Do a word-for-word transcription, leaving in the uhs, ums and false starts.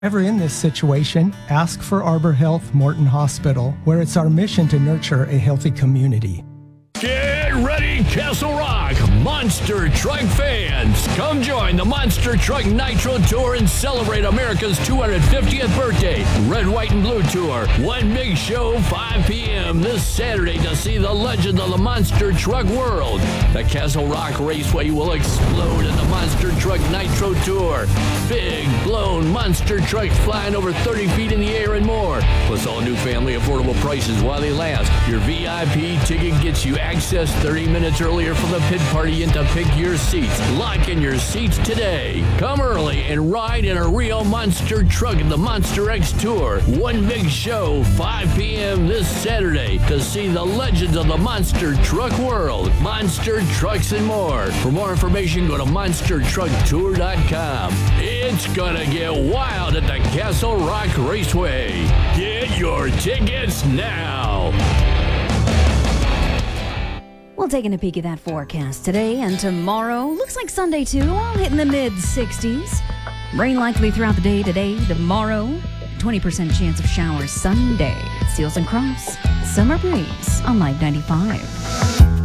Ever in this situation, ask for Arbor Health Morton Hospital, where it's our mission to nurture a healthy community. Get ready, Castle Rock! Monster Truck fans! Come join the Monster Truck Nitro Tour and celebrate America's two hundred fiftieth birthday. Red, White, and Blue Tour. One big show, five p.m. this Saturday to see the legend of the Monster Truck world. The Castle Rock Raceway will explode in the Monster Truck Nitro Tour. Big, blown monster trucks flying over thirty feet in the air and more. Plus all new family affordable prices while they last. Your V I P ticket gets you access thirty minutes earlier for the pit party and to pick your seats. Lock in your seats today. Come early and ride in a real monster truck at the Monster X Tour. One big show, five p.m. this Saturday to see the legends of the monster truck world. Monster Trucks and more. For more information, go to monster truck tour dot com. It's gonna get wild at the Castle Rock Raceway. Get your tickets now. Well, taking a peek at that forecast today and tomorrow. Looks like Sunday, too, all hitting the mid sixties. Rain likely throughout the day today, tomorrow. twenty percent chance of showers Sunday. Seals and Cross, Summer Breeze on Live ninety-five.